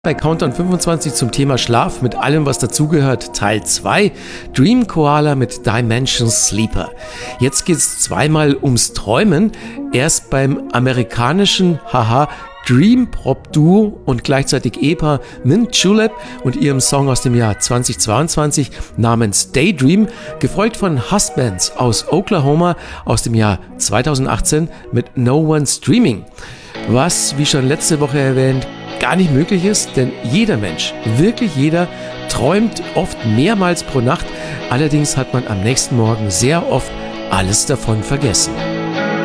Bei Countdown 25 zum Thema Schlaf mit allem, was dazugehört, Teil 2, Dream Koala mit Dimension Sleeper. Jetzt geht's zweimal ums Träumen. Erst beim amerikanischen Dream-Pop-Duo und gleichzeitig Ehepaar Mint Julep und ihrem Song aus dem Jahr 2022 namens Daydream, gefolgt von Husbands aus Oklahoma aus dem Jahr 2018 mit No One's Dreaming. Was, wie schon letzte Woche erwähnt, gar nicht möglich ist, denn jeder Mensch, wirklich jeder, träumt oft mehrmals pro Nacht. Allerdings hat man am nächsten Morgen sehr oft alles davon vergessen.